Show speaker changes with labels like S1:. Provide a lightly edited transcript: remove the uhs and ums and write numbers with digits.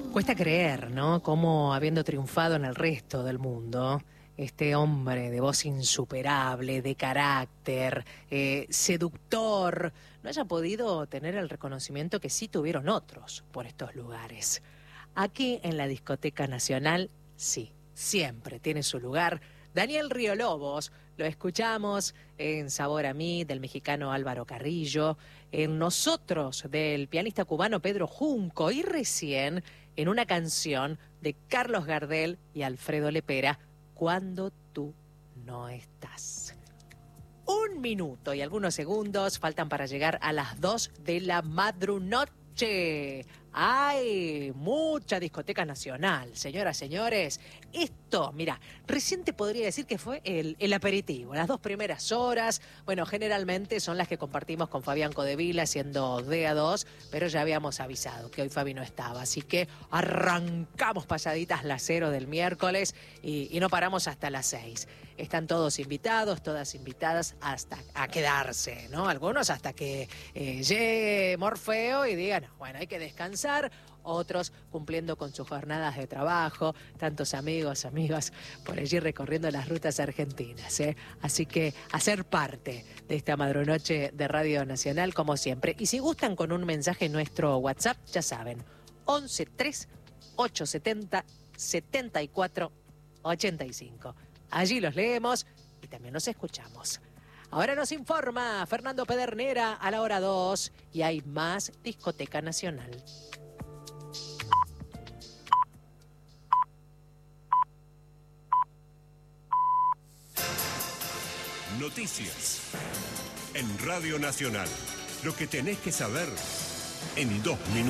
S1: Cuesta creer, ¿no? Cómo, habiendo triunfado en el resto del mundo, este hombre de voz insuperable, de carácter, seductor, no haya podido tener el reconocimiento que sí tuvieron otros por estos lugares. Aquí en la Discoteca Nacional, sí, siempre tiene su lugar Daniel Río Lobos. Lo escuchamos en Sabor a mí, del mexicano Álvaro Carrillo, en Nosotros, del pianista cubano Pedro Junco, y recién en una canción de Carlos Gardel y Alfredo Lepera, Cuando tú no estás. 1 minuto y algunos segundos faltan para llegar a las 2 de la madrunoche. ¡Ay! Mucha discoteca nacional, señoras, señores. Esto, mira, recién te podría decir que fue el aperitivo, las 2 primeras horas. Bueno, generalmente son las que compartimos con Fabián Codevila, siendo de a 2, pero ya habíamos avisado que hoy Fabi no estaba. Así que arrancamos pasaditas las 0 del miércoles y no paramos hasta las 6. Están todos invitados, todas invitadas hasta a quedarse, ¿no? Algunos hasta que llegue Morfeo y digan, bueno, hay que descansar. Otros cumpliendo con sus jornadas de trabajo, tantos amigos, amigas por allí recorriendo las rutas argentinas, ¿eh? Así que a ser parte de esta madrunoche de Radio Nacional como siempre. Y si gustan con un mensaje en nuestro WhatsApp, ya saben, 11 3 870 74 85. Allí los leemos y también los escuchamos. Ahora nos informa Fernando Pedernera a la hora 2 y hay más Discoteca Nacional.
S2: Noticias en Radio Nacional. Lo que tenés que saber en 2 minutos.